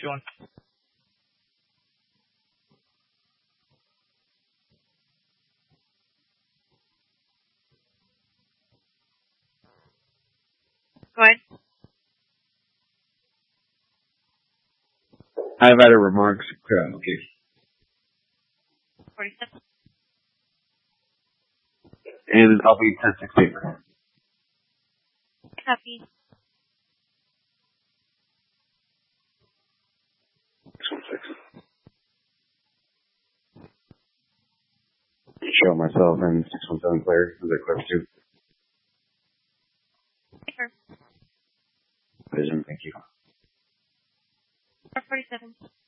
421. Go ahead. I've had a remarks. Okay. 47. And I'll be 10-6 paper. Copy. 616. Show myself and 617 clear. Is that clear too? Paper. Vision, thank you. 447.